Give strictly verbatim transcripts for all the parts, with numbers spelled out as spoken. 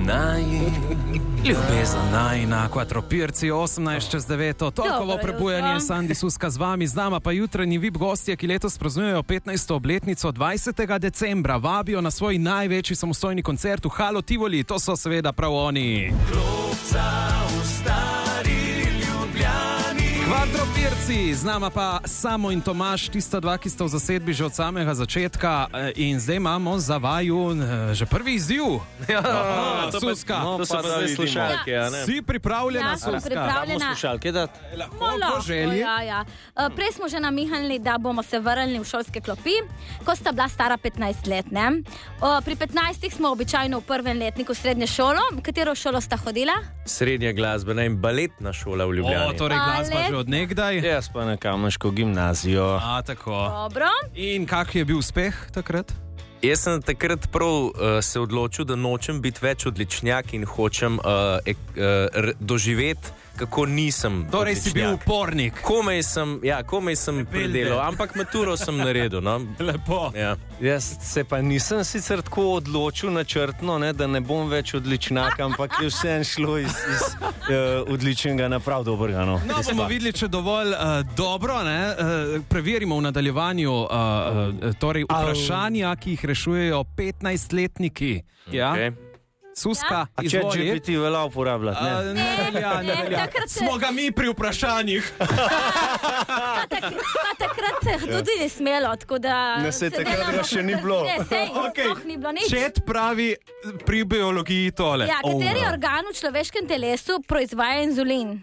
naji. Ljubezen najina, Quattropirzzi, osemnajst čez deveto, Torkovo prebujanje, Sandi Suska z vami, z nama pa jutranji V I P gostje, ki letos praznujejo petnajsto obletnico, dvajsetega decembra, vabijo na svoj največji samostojni koncert v Halo Tivoli, to so seveda prav oni. Klopca v stari Ljubljani. Quattropirzzi, z nama pa Samo in Tomaž, tista dva, ki sta v zasedbi že od samega začetka, in zdaj imamo za vaju že prvi izziv. Ja, Aha, Suska. No, to so pa zdaj slušalke, ja, ne? Si pripravljena, Ja, sem Suska? pripravljena. Damo slušalke dati. Lahko želi. Ja, ja. Uh, prej smo že namihnili, da bomo se vrnili v šolske klopi, ko sta bila stara petnajst let. Ne? Uh, pri petnajstih smo običajno v prvem letniku srednje šolo. Katero šolo sta hodila? Srednja glasbena in baletna šola v O, Ljubljani. torej glasba že od nekdaj. Jaz pa na Kamniško gimnazijo. A, tako. Dobro. In kak je bil uspeh takrat? Jaz sem takrat prav uh, se odločil, da nočem biti več odličnjak in hočem uh, ek, uh, doživeti, kako nisem Torej si bil odličnjak. upornik. Komaj sem, ja, komaj sem predelal, ampak maturo sem naredil. No? Lepo. Ja. Jaz se pa nisem sicer tako odločil načrtno, ne, da ne bom več odličnak, ampak je vse šlo iz, iz uh, odličnega na prav dobrega. No, No, bomo videli, če dovolj uh, dobro, ne? Uh, preverimo v nadaljevanju uh, uh, torej vprašanja, ki jih rešujejo petnajstletniki. Ja? Okay. Suska, A če G P izvoli. T velja uporabljati, ne? Uh, ne velja, ne Ne, velja. takrat se- Smo ga mi pri vprašanjih. Pa, tak, pa takrat se tudi ni smelo, tako da... Ne, saj se takrat delamo- ga še ni bilo. Ne, sej, Okej. sploh ni bilo nič. Čet pravi pri biologiji tole. Ja, kateri Oh. organ v človeškem telesu proizvaja inzulin?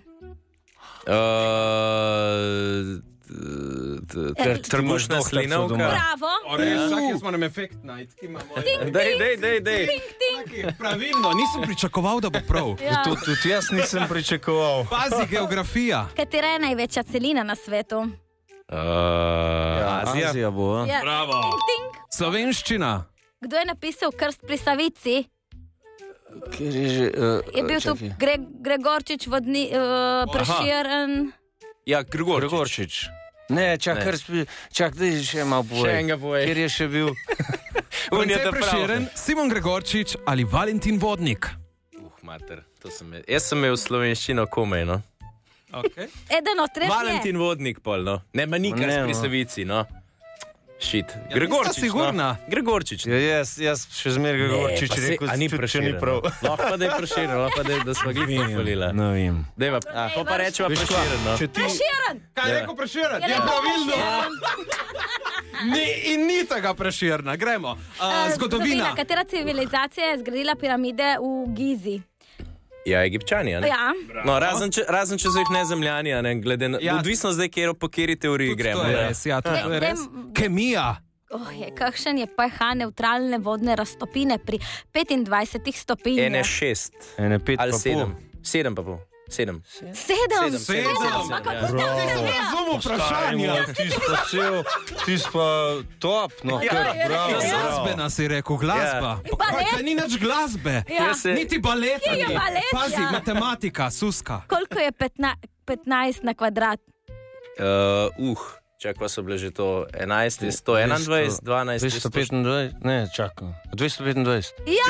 Uh, Trbušna slinavka. Bravo. Oreš, čakaj, jaz moram efekt najti, ki imamo. Dej, dej, dej, dej. Ting, ting. Pravilno, nisem pričakoval, da bo prav. Ja. Tudi, tudi jaz nisem pričakoval. Pazi, geografija. Katera je največja celina na svetu? Uh, Azija. Azija bo. a? Ja. Bravo. Ting, ting. Slovenščina. Kdo je napisal krst pri Savici? Kjer je že... Uh, Je bil tu Gre Gregorčič, vodni, uh, Prešeren. Ja, Gregorčič. Gregorčič. Ne, čak, Ne. kar spi, čak, da je še malo povej. Še enega povej. Kjer je še bil... On je France ta prav. Prešeren, Simon Gregorčič ali Valentin Vodnik. Uh, mater, to sem imel. Jaz sem imel slovenščino komaj, no. Okay. Eden od treh je. Valentin Vodnik pol, no. Ne, ma nikar Ne, s no. prisavici, no. Šit. nista Gregorčič, sigurna? no. Gregorčič. Ja, jaz, jaz še zmeraj Gregorčič Pa se- rekel, a ni tudi če ni Prešeren, prav. no. Lahko pa da je Prešeren, lahko pa da, je- da smo glih pohvalila. Ne vem. Dejva, a, pa pa rečeva Veš kva, Prešeren, no. če ti... Prešeren! Kaj je Ja. rekel Prešeren? Je Je rekel pravilno. Prešeren. Ni, in ni tega Prešerna. Gremo. Uh, zgodovina. Katera civilizacija je zgradila piramide v Gizi? Ja, Egipčani, a ne? Ja. No, razen če, razen če so jih ne zemljani, a ne, glede na... Ja. Ja. Odvisno zdaj, kjer, po kateri teoriji Tudi gremo. to je ja. res, ja, tudi to je Daj- res. daj- Kemija. Oh, je, kakšen je pH nevtralne vodne raztopine pri petindvajsetih stopinjah? Ene šest. Ene pet Ali pa sedem. pol. Sedem pa pol. Sedem. Sedem. Sedem. Sedem. Ma kako Ja. ste to Razumem vprašanja. Ti si pa cel, ti si pa top, no, Ja, kar, ja, bravo, ja. bravo. Glasbena si rekel, glasba. Ja. Balet? Pa ni nič glasbe. Ja. Jaz se- Niti baleta. Kje je ni. balet, Pazi, ja? matematika, Suska. Koliko je petna- petnajst na kvadrat? Uh, uh, čak pa so bile že to enajst, je sto enaindvajset, dvanajst, je dvesto sto petindvajset, ne, čakaj, dvesto petindvajset. Ja,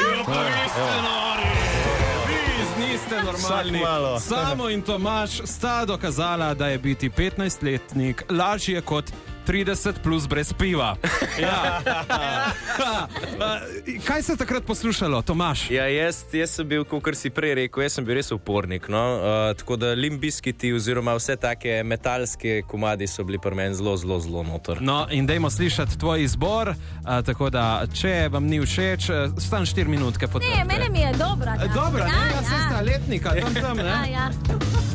Niste normalni. Vsak malo. Samo in Tomaž sta dokazala, da je biti petnajstletnik lažje kot trideset plus brez piva. Ja. Kaj se je takrat poslušalo, Tomaž? Ja, jaz, jaz sem bil, kot si prej rekel, jaz sem bil res upornik. No? Uh, tako da limbiskiti oziroma vse take metalske komadi so bili pri meni zelo, zelo, zelo notor. No, in dajmo slišati tvoj izbor, a, tako da, če vam ni všeč, e, stan štiri minutke ne, potrebujete. mene mi je dobra. ta. Dobro, ne, Ja, ja, se sta letnika, tam tam, ne? Ja, ja.